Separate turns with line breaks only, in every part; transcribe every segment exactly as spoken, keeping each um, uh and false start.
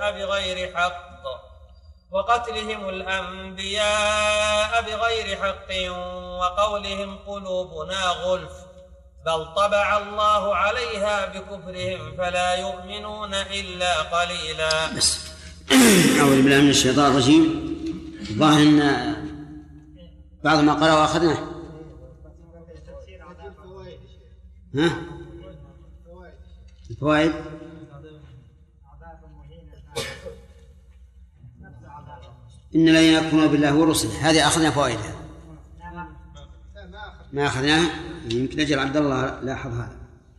الأنبياء بغير حق وقتلهم الأنبياء بغير حق وقولهم قلوبنا غلف بل طبع الله عليها بكفرهم فلا يؤمنون إلا قليلا.
بس أعوذ بالله من الشيطان الرجيم. ظاهر أن بعض ما قرأ وأخذناه. ها؟ الفوائد إن الذين يكفرون بالله ورسله، هذه أخذنا فوائدها ما أخذناها، يمكن أجل عبد الله لاحظ هذا.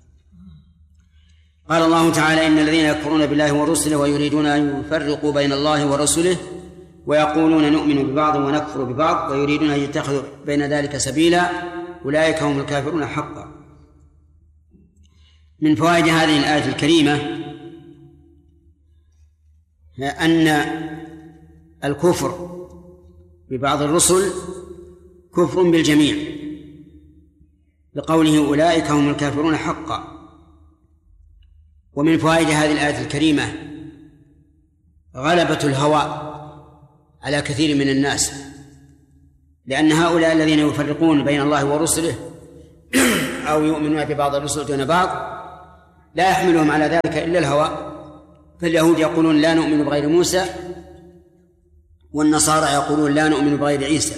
قال الله تعالى إن الذين يكفرون بالله ورسله ويريدون أن يفرقوا بين الله ورسله ويقولون نؤمن ببعض ونكفر ببعض ويريدون أن يتخذوا بين ذلك سبيلا أولئك هم الكافرون حقا. من فوائد هذه الآية الكريمة أن الكفر ببعض الرسل كفر بالجميع بقوله أولئك هم الكافرون حقا. ومن فوائد هذه الآية الكريمة غلبة الهوى على كثير من الناس، لأن هؤلاء الذين يفرقون بين الله ورسله أو يؤمنون ببعض الرسل دون بعض لا يحملهم على ذلك إلا الهوى. فاليهود يقولون لا نؤمن بغير موسى، والنصارى يقولون لا نؤمن بغير عيسى،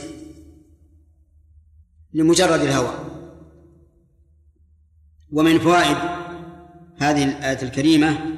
لمجرد الهوى. ومن فوائد هذه الآية الكريمة